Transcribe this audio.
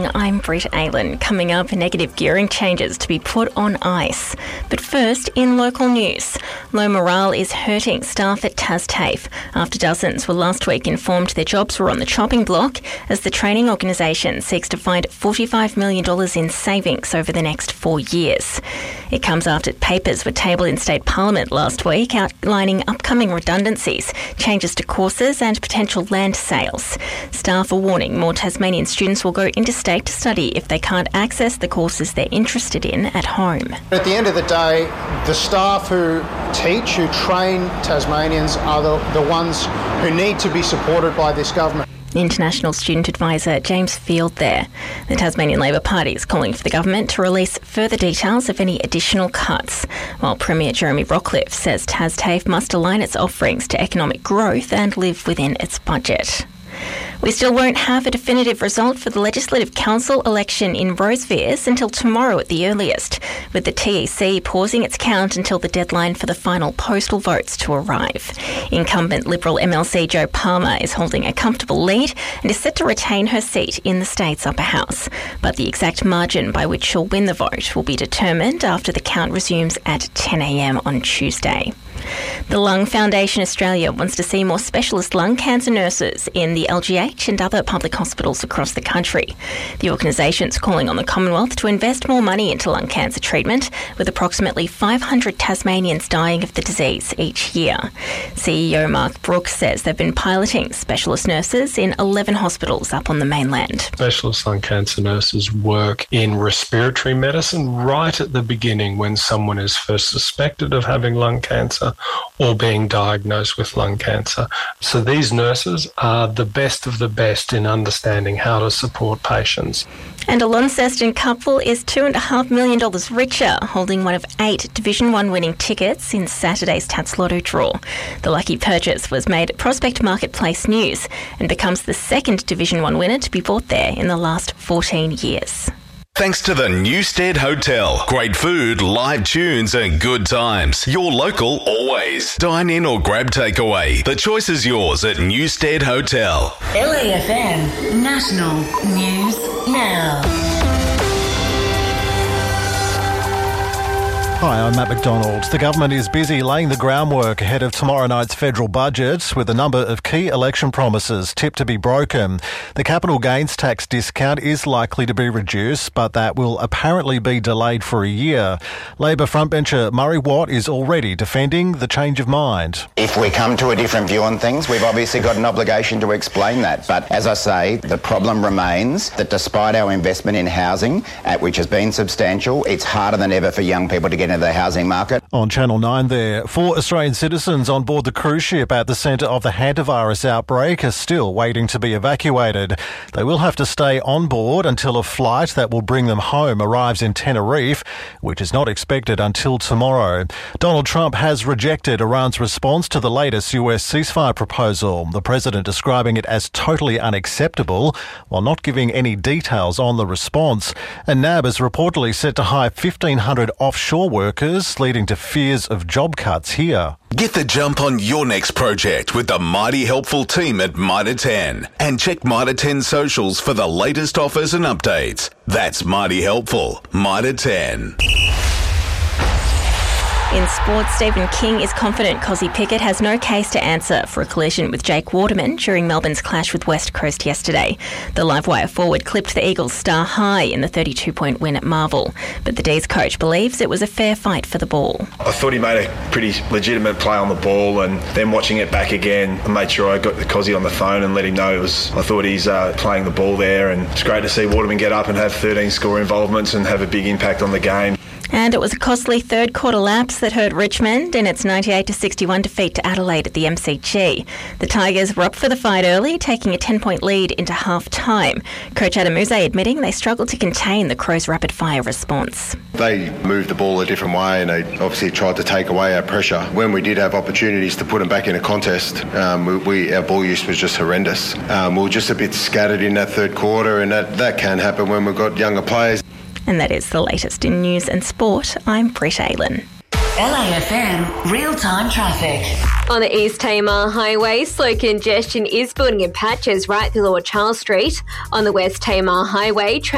I'm Britt Aylan. Coming up, negative gearing changes to be put on ice. But first, in local news, low morale is hurting staff at TasTAFE after dozens were last week informed their jobs were on the chopping block as the training organisation seeks to find $45 million in savings over the next 4 years. It comes after papers were tabled in State Parliament last week outlining upcoming redundancies, changes to courses and potential land sales. Staff are warning more Tasmanian students will go interstate to study if they can't access the courses they're interested in at home. At the end of the day, the staff who teach, who train Tasmanians are the ones who need to be supported by this government. International Student Advisor James Field there. The Tasmanian Labor Party is calling for the government to release further details of any additional cuts, while Premier Jeremy Rockliff says TasTAFE must align its offerings to economic growth and live within its budget. We still won't have a definitive result for the Legislative Council election in Rosevears until tomorrow at the earliest, with the TEC pausing its count until the deadline for the final postal votes to arrive. Incumbent Liberal MLC Jo Palmer is holding a comfortable lead and is set to retain her seat in the state's upper house, but the exact margin by which she'll win the vote will be determined after the count resumes at 10 a.m. on Tuesday. The Lung Foundation Australia wants to see more specialist lung cancer nurses in the LGH and other public hospitals across the country. The organisation's calling on the Commonwealth to invest more money into lung cancer treatment, with approximately 500 Tasmanians dying of the disease each year. CEO Mark Brooks says they've been piloting specialist nurses in 11 hospitals up on the mainland. Specialist lung cancer nurses work in respiratory medicine right at the beginning when someone is first suspected of having lung cancer or being diagnosed with lung cancer. So these nurses are the best of the best in understanding how to support patients. And a Launceston couple is $2.5 million richer, holding one of 8 Division 1 winning tickets in Saturday's Tats Lotto draw. The lucky purchase was made at Prospect Marketplace News and becomes the second Division 1 winner to be bought there in the last 14 years. Thanks to the Newstead Hotel. Great food, live tunes and good times. Your local always. Dine in or grab takeaway. The choice is yours at Newstead Hotel. LAFM National News Now. Hi, I'm Matt McDonald. The government is busy laying the groundwork ahead of tomorrow night's federal budget, with a number of key election promises tipped to be broken. The capital gains tax discount is likely to be reduced, but that will apparently be delayed for a year. Labor frontbencher Murray Watt is already defending the change of mind. If we come to a different view on things, we've obviously got an obligation to explain that. But as I say, the problem remains that despite our investment in housing, which has been substantial, it's harder than ever for young people to get into the housing market. On Channel 9 there, 4 Australian citizens on board the cruise ship at the centre of the hantavirus outbreak are still waiting to be evacuated. They will have to stay on board until a flight that will bring them home arrives in Tenerife, which is not expected until tomorrow. Donald Trump has rejected Iran's response to the latest US ceasefire proposal, the president describing it as totally unacceptable, while not giving any details on the response. And NAB is reportedly set to hire 1,500 offshore workers, leading to fears of job cuts here. Get the jump on your next project with the mighty helpful team at Mitre 10. And check Mitre 10 socials for the latest offers and updates. That's mighty helpful. Mitre 10. In sports, Stephen King is confident Kozzie Pickett has no case to answer for a collision with Jake Waterman during Melbourne's clash with West Coast yesterday. The Livewire forward clipped the Eagles star high in the 32-point win at Marvel, but the D's coach believes it was a fair fight for the ball. I thought he made a pretty legitimate play on the ball, and then watching it back again, I made sure I got the Kozzie on the phone and let him know I thought he's playing the ball there, and it's great to see Waterman get up and have 13 score involvements and have a big impact on the game. And it was a costly third quarter lapse that hurt Richmond in its 98-61 defeat to Adelaide at the MCG. The Tigers were up for the fight early, taking a 10-point lead into half-time. Coach Adam Uze admitting they struggled to contain the Crows' rapid-fire response. They moved the ball a different way and they obviously tried to take away our pressure. When we did have opportunities to put them back in a contest, our ball use was just horrendous. We were just a bit scattered in that third quarter, and that can happen when we've got younger players. And that is the latest in news and sport. I'm Britt Aylan. LAFM real-time traffic. On the East Tamar Highway, slow congestion is building in patches right through Lord Charles Street. On the West Tamar Highway,